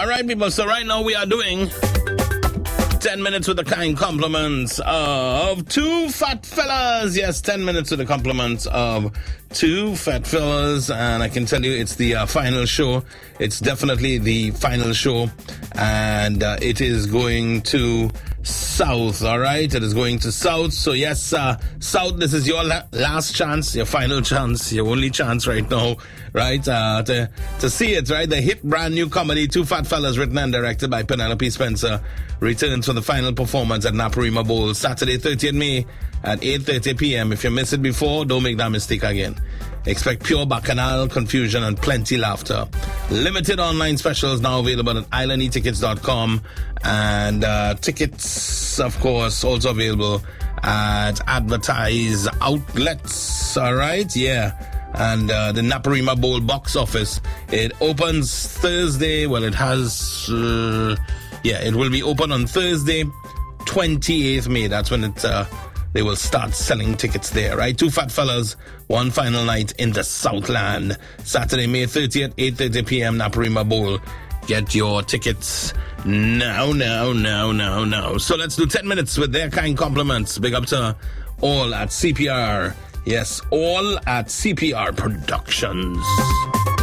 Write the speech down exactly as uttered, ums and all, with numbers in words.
All right, people. So right now we are doing ten minutes with the kind compliments of two fat fellas. Yes, ten minutes with the compliments of two fat fellas. And I can tell you it's the uh, final show. It's definitely the final show. And uh, it is going to South, all right? It is going to South. So yes, uh, South, this is your la- last chance, your final chance, your only chance right now, right? Uh, to, to see it, right? The hit brand new comedy, Two Fat Fellas, written and directed by Penelope Spencer, returns for the final performance at Naparima Bowl, Saturday, thirtieth of May at eight thirty p.m. If you missed it before, don't make that mistake again. Expect pure bacchanal, confusion, and plenty laughter. Limited online specials now available at island e tickets dot com. And uh, tickets, of course, also available at advertise outlets. All right? Yeah. And uh, the Naparima Bowl box office. It opens Thursday. Well, it has... Uh, yeah, it will be open on Thursday, twenty-eighth of May. That's when it... Uh, They will start selling tickets there, right? Two Fat Fellas, one final night in the Southland. Saturday, May thirtieth, eight thirty p.m., Naparima Bowl. Get your tickets now, now, now, now, now. So let's do ten minutes with their kind compliments. Big up to all at C P R. Yes, all at C P R Productions.